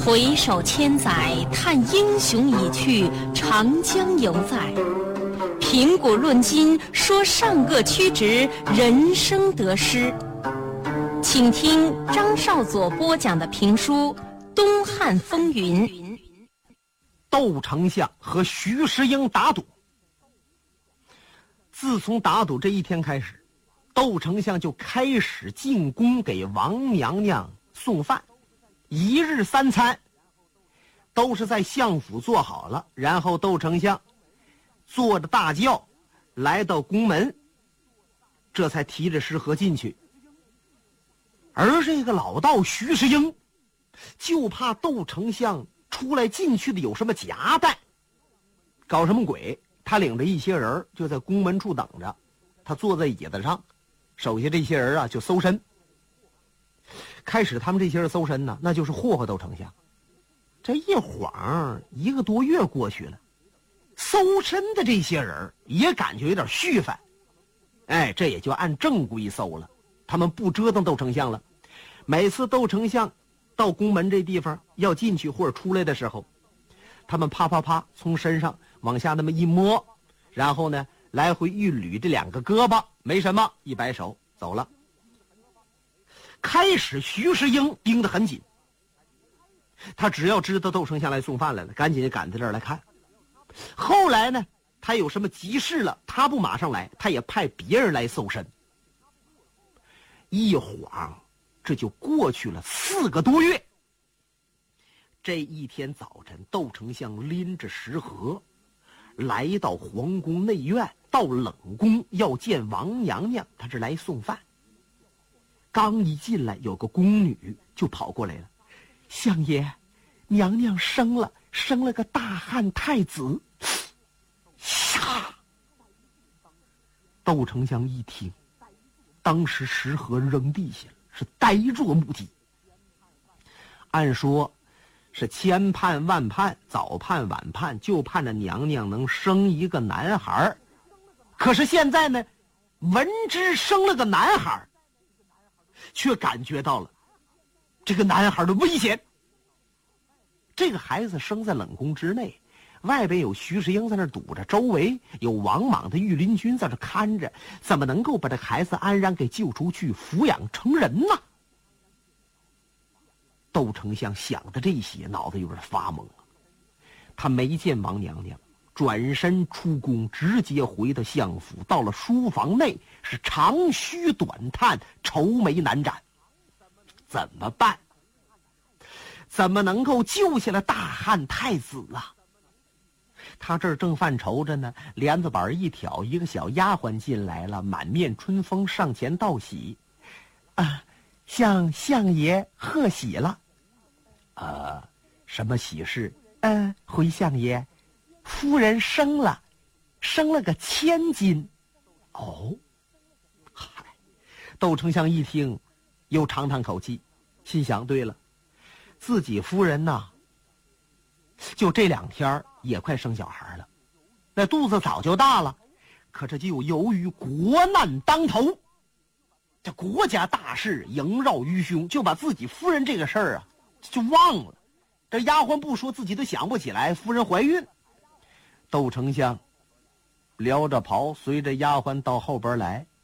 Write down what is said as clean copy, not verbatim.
回首千载，叹英雄已去，长江犹在。评古论今，说上个曲直，人生得失。请听张少佐播讲的评书《东汉风云》。 窦丞相和徐世英打赌。自从打赌这一天开始，窦丞相就开始进宫给王娘娘送饭，一日三餐都是在相府做好了，然后窦丞相坐着大轿来到宫门，这才提着食盒进去。而这个老道徐世英就怕窦丞相出来进去的有什么夹带，搞什么鬼，他领着一些人就在宫门处等着，他坐在椅子上，手下这些人啊就搜身。开始他们这些人搜身呢，那就是霍霍窦丞相。这一晃1个多月过去了，搜身的这些人也感觉有点絮烦，这也就按正规搜了，他们不折腾窦丞相了。每次窦丞相到宫门这地方要进去或者出来的时候，他们啪啪啪从身上往下那么一摸，然后呢来回一捋这2个胳膊，没什么，一摆手走了。开始徐世英盯得很紧，他只要知道窦丞相来送饭来了，赶紧就赶在这儿来看。后来呢，他有什么急事了，他不马上来，他也派别人来搜身。一晃这就过去了4个多月。这一天早晨，窦丞相拎着食盒来到皇宫内院，到冷宫要见王娘娘，他这来送饭。刚一进来，有个宫女就跑过来了：“相爷，娘娘生了个大汉太子。”呀！窦丞相一听，当时食盒扔地下了，是呆若木鸡。按说是千盼万盼，早盼晚盼，就盼着娘娘能生一个男孩。可是现在呢，闻之生了个男孩，却感觉到了这个男孩的危险。这个孩子生在冷宫之内，外边有徐世英在那堵着，周围有王莽的御林军在这看着，怎么能够把这孩子安然给救出去，抚养成人呢？窦丞相想的这些，脑子有点发懵了。他没见王娘娘，转身出宫，直接回到相府。到了书房内，是长吁短叹，愁眉难展。怎么办？怎么能够救下了大汉太子啊？他这儿正犯愁着呢，帘子板一挑，一个小丫鬟进来了，满面春风，上前道喜：“向相爷贺喜了。”什么喜事？回相爷，夫人生了个千金。哦，嗨！窦丞相一听，又长叹口气，心想：对了，自己夫人呐，就这2天也快生小孩了，那肚子早就大了，可这就由于国难当头，这国家大事萦绕于胸，就把自己夫人这个事儿啊就忘了。这丫鬟不说，自己都想不起来夫人怀孕。窦丞相撩着袍，随着丫鬟到后边来，